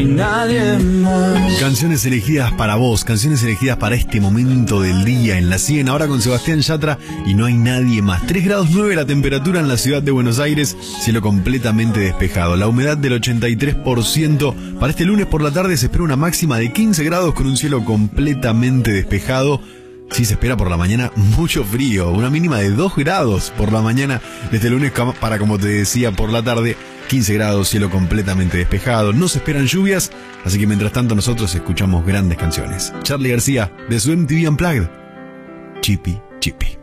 Nadie más. Canciones elegidas para vos, canciones elegidas para este momento del día en la 100, ahora con Sebastián Yatra y No hay nadie más. 3 grados 9 la temperatura en la ciudad de Buenos Aires, cielo completamente despejado. La humedad del 83%. Para este lunes por la tarde se espera una máxima de 15 grados con un cielo completamente despejado. Sí, se espera por la mañana mucho frío, una mínima de 2 grados por la mañana de este lunes para, como te decía, por la tarde 15 grados, cielo completamente despejado. No se esperan lluvias, así que mientras tanto nosotros escuchamos grandes canciones. Charly García, de su MTV Unplugged, Chippy Chippy.